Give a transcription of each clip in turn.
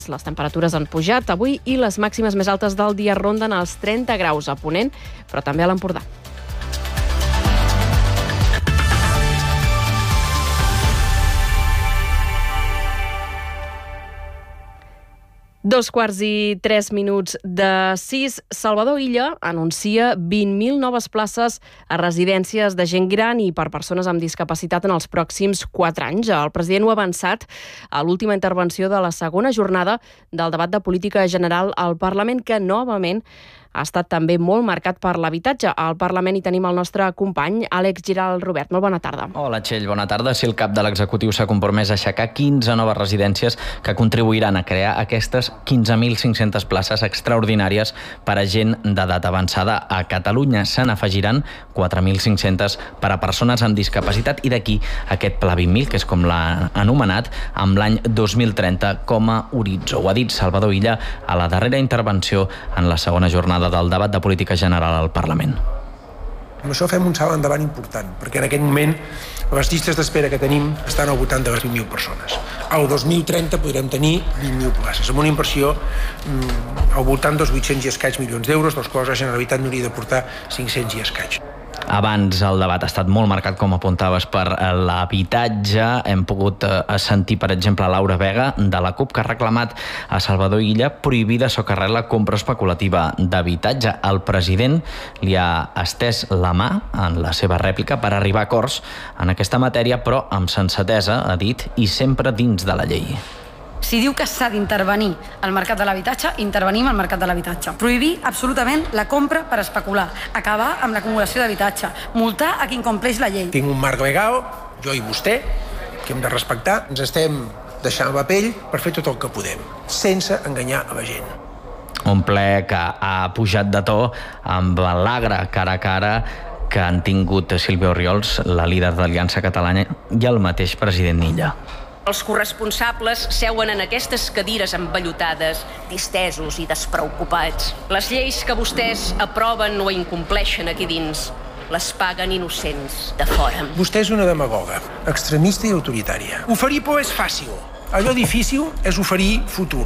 Les temperatures han pujat avui i les màximes més altes del dia ronden els 30 graus a Ponent, però també a l'Empordà. Dos quarts i 3 minuts de 6. Salvador Illa anuncia 20.000 noves places a residències de gent gran i per persones amb discapacitat en els pròxims 4 anys. El president ho ha avançat a l'última intervenció de la segona jornada del debat de política general al Parlament, que novament ha estat també molt marcat per l'habitatge. Al Parlament hi tenim el nostre company, Àlex Giral. Robert, molt bona tarda. Hola, Txell, bona tarda. Si el cap de l'executiu s'ha compromès a aixecar 15 noves residències que contribuiran a crear aquestes 15.500 places extraordinàries per a gent d'edat avançada a Catalunya. Se n'afegiran 4.500 per a persones amb discapacitat i d'aquí aquest Pla 20.000, que és com l'ha anomenat, amb l'any 2030 com a horitzó. Ho ha dit Salvador Illa a la darrera intervenció en la segona jornada del debat de política general al Parlament. Amb això fem un salt endavant important, perquè en aquest moment les llistes d'espera que tenim estan al voltant de les 20.000 persones. Al 2030 podrem tenir 20.000 places, amb una inversió al voltant dels 800 i escaig milions d'euros, dels quals la Generalitat n'hauria de portar 500 i escaig. Abans el debat ha estat molt marcat, com apuntaves, per l'habitatge. Hem pogut sentir, per exemple, Laura Vega, de la CUP, que ha reclamat a Salvador Illa prohibir de socarrar la compra especulativa d'habitatge. El president li ha estès la mà en la seva rèplica per arribar a acords en aquesta matèria, però amb sensatesa, ha dit, i sempre dins de la llei. Si diu que s'ha d'intervenir al mercat de l'habitatge, intervenim al mercat de l'habitatge. Prohibir absolutament la compra per especular, acabar amb l'acumulació d'habitatge, multar a qui incompleix la llei. Tinc un marc legal, jo i vostè, que hem de respectar. Ens estem deixant la pell per fer tot el que podem, sense enganyar a la gent. Un ple que ha pujat de to amb l'agre cara a cara que han tingut Sílvia Orriols, la líder d'Aliança Catalana, i el mateix president Illa. Els corresponsables seuen en aquestes cadires envellotades, distesos i despreocupats. Les lleis que vostès aproven o incompleixen aquí dins les paguen innocents de fora. Vostè és una demagoga, extremista i autoritària. Oferir por és fàcil. Allò difícil és oferir futur.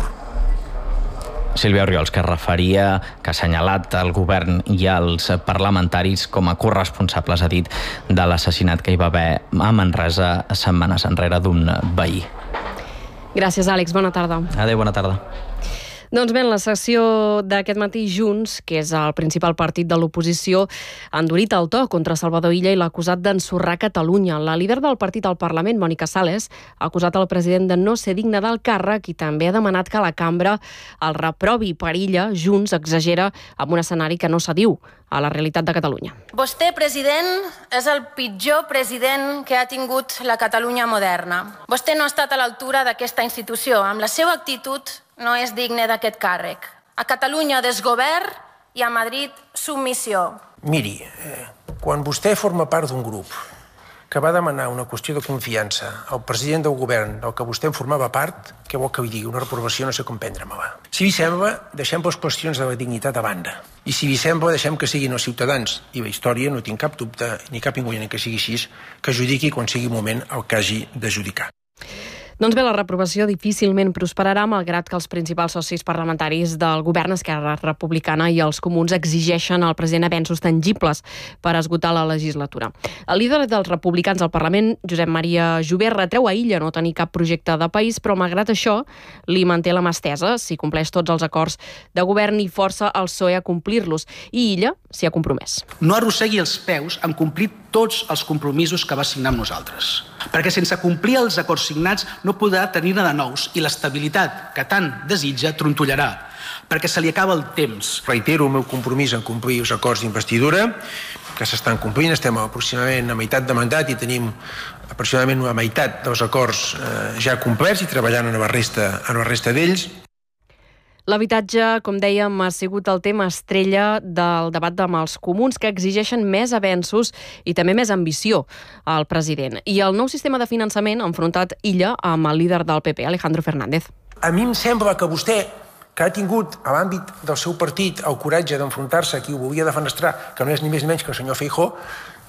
Sílvia Orriols, que referia, que ha assenyalat el govern i els parlamentaris com a corresponsables, ha dit, de l'assassinat que hi va haver a Manresa setmanes enrere d'un veí. Gràcies, Àlex. Bona tarda. Adéu, bona tarda. Doncs bé, en la sessió d'aquest matí, Junts, que és el principal partit de l'oposició, ha endurit el to contra Salvador Illa i l'ha acusat d'ensorrar Catalunya. La líder del partit al Parlament, Mònica Sales, ha acusat el president de no ser digne del càrrec i també ha demanat que la cambra el reprovi. Per Illa, Junts exagera amb un escenari que no s'adiu a la realitat de Catalunya. Vostè, president, és el pitjor president que ha tingut la Catalunya moderna. Vostè no ha estat a l'altura d'aquesta institució. Amb la seva actitud no és digne d'aquest càrrec. A Catalunya desgovern i a Madrid submissió. Miri, quan vostè forma part d'un grup que va demanar una qüestió de confiança al president del govern del que vostè en formava part, què vol que li digui? Una reprovació no sé com prendre-me-la. Si li sembla, deixem les qüestions de la dignitat a banda. I si li sembla, deixem que siguin els ciutadans. I la història, no tinc cap dubte, ni cap inconvenient que sigui així, que judiqui quan sigui el moment el que hagi de judicar. Doncs bé, la reprovació difícilment prosperarà, malgrat que els principals socis parlamentaris del govern, Esquerra Republicana i els Comuns, exigeixen al president avenços tangibles per esgotar la legislatura. El líder dels republicans al Parlament, Josep Maria Jové, retreu a Illa no tenir cap projecte de país, però malgrat això li manté la mà estesa si compleix tots els acords de govern i força el PSOE a complir-los. I Illa s'hi ha compromès. No arrossegui els peus en complir tots els compromisos que va signar amb nosaltres. Perquè sense complir els acords signats no podrà tenir-ne de nous i l'estabilitat que tant desitja trontollarà, perquè se li acaba el temps. Reitero el meu compromís en complir els acords d'investidura, que s'estan complint. Estem aproximadament a meitat de mandat i tenim aproximadament la meitat dels acords ja complerts i treballant en la resta d'ells. L'habitatge, com dèiem, ha sigut el tema estrella del debat amb els comuns, que exigeixen més avenços i també més ambició al president. I el nou sistema de finançament ha enfrontat Illa amb el líder del PP, Alejandro Fernández. A mi em sembla que vostè, que ha tingut a l'àmbit del seu partit el coratge d'enfrontar-se a qui ho volia defenestrar, que no és ni més ni menys que el senyor Feijóo,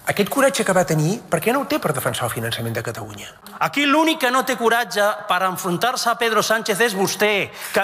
Aquest coratge que va tenir, per què no ho té per defensar el finançament de Catalunya? Aquí l'únic que no té coratge per enfrontar-se a Pedro Sánchez és vostè, que